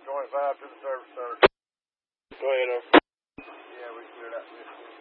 25 to the service center. Go ahead, Yeah, we cleared out 15.